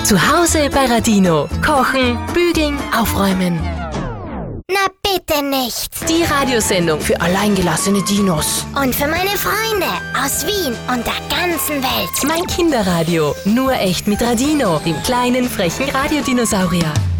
Zu Hause bei Radino. Kochen, bügeln, aufräumen. Na bitte nicht. Die Radiosendung für alleingelassene Dinos. Und für meine Freunde aus Wien und der ganzen Welt. Mein Kinderradio. Nur echt mit Radino, dem kleinen, frechen Radiodinosaurier.